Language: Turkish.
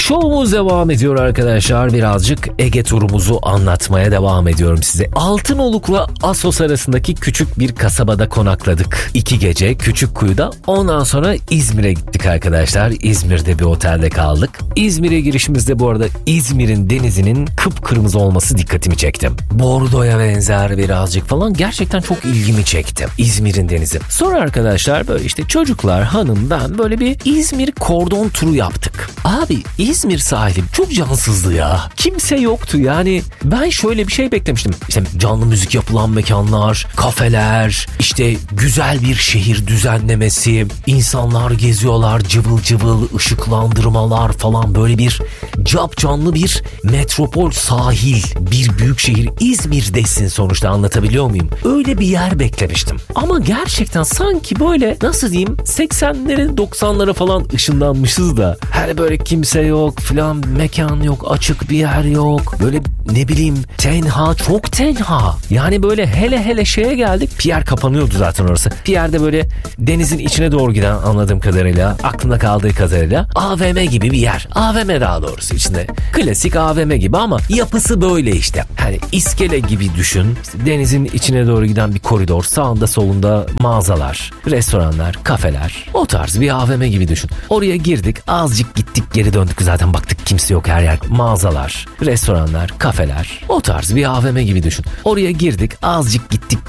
Şovumuz devam ediyor arkadaşlar. Birazcık Ege turumuzu anlatmaya devam ediyorum size. Altınoluk'la Assos arasındaki küçük bir kasabada konakladık. 2 gece Küçükkuyu'da. Ondan sonra İzmir'e gittik arkadaşlar. İzmir'de bir otelde kaldık. İzmir'e girişimizde bu arada İzmir'in denizinin kıpkırmızı olması dikkatimi çekti. Bordo'ya benzer birazcık falan, gerçekten çok ilgimi çekti İzmir'in denizi. Sonra arkadaşlar böyle işte çocuklar, hanım, ben böyle bir İzmir kordon turu yaptık. Abi İzmir sahili çok cansızdı ya. Kimse yoktu yani. Ben şöyle bir şey beklemiştim. İşte canlı müzik yapılan mekanlar, kafeler, işte güzel bir şehir düzenlemesi, insanlar geziyorlar, cıvıl cıvıl ışıklandırmalar falan, böyle bir capcanlı bir metropol sahil, bir büyük şehir. İzmir'desin sonuçta, anlatabiliyor muyum? Öyle bir yer beklemiştim. Ama gerçekten sanki böyle, nasıl diyeyim, 80'lere 90'lara falan ışınlanmışız da her böyle kimse yok falan, mekan yok, açık bir yer yok. Böyle ne bileyim, tenha, çok tenha. Yani böyle hele şeye geldik. Pier kapanıyordu zaten orası. Pier'de böyle denizin içine doğru giden, anladığım kadarıyla, aklımda kaldığı kadarıyla AVM gibi bir yer. AVM daha doğrusu, içinde. Klasik AVM gibi ama yapısı böyle işte. Hani iskele gibi düşün. Denizin içine doğru giden bir koridor. Sağında solunda mağazalar, restoranlar, kafeler. O tarz bir AVM gibi düşün. Oraya girdik. Azıcık gittik, geri döndük. Zaten baktık kimse yok her yer. Mağazalar, restoranlar, kafeler. O tarz bir AVM gibi düşün. Oraya girdik. Azıcık gittik,